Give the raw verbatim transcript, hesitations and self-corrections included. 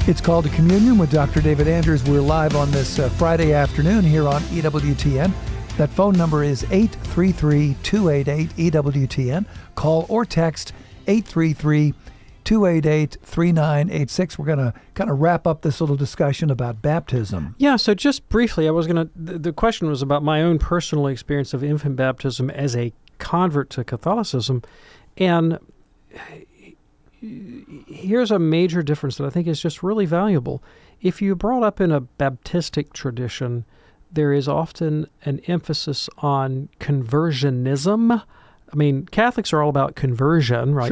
It's called a Communion with Doctor David Anders. We're live on this uh, Friday afternoon here on E W T N. That phone number is eight three three, two eight eight, E W T N. Call or text eight three three, two eight eight, three nine eight six. We're going to kind of wrap up this little discussion about baptism. Yeah, so just briefly, I was going to, the, the question was about my own personal experience of infant baptism as a convert to Catholicism. And here's a major difference that I think is just really valuable. If you're brought up in a Baptistic tradition, there is often an emphasis on conversionism. I mean, Catholics are all about conversion, right?